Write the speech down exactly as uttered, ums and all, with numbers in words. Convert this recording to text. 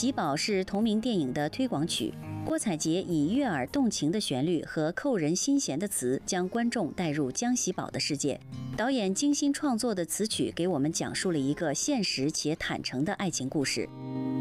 喜宝》是同名电影的推广曲，郭采洁以悦耳动情的旋律和扣人心弦的词，将观众带入江喜宝的世界。导演精心创作的词曲，给我们讲述了一个现实且坦诚的爱情故事。